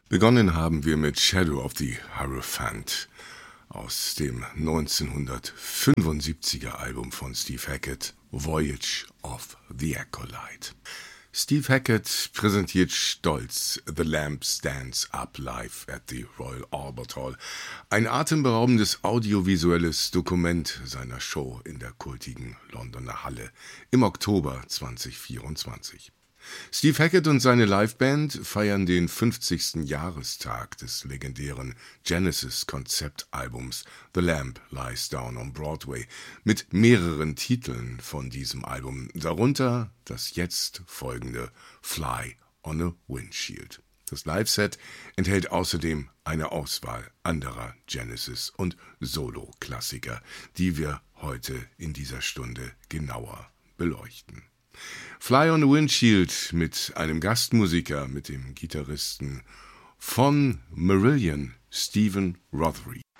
Begonnen haben wir mit Shadow of the Hierophant aus dem 1975er Album von Steve Hackett, Voyage of the Acolyte. Steve Hackett präsentiert stolz The Lamb Stands Up live at the Royal Albert Hall, ein atemberaubendes audiovisuelles Dokument seiner Show in der kultigen Londoner Halle im Oktober 2024. Steve Hackett und seine Liveband feiern den 50. Jahrestag des legendären Genesis-Konzeptalbums The Lamb Lies Down on Broadway mit mehreren Titeln von diesem Album, darunter das jetzt folgende Fly on a Windshield. Das Liveset enthält außerdem eine Auswahl anderer Genesis- und Solo-Klassiker, die wir heute in dieser Stunde genauer beleuchten. Fly on a Windshield mit einem Gastmusiker, mit dem Gitarristen von Marillion, Stephen Rothery.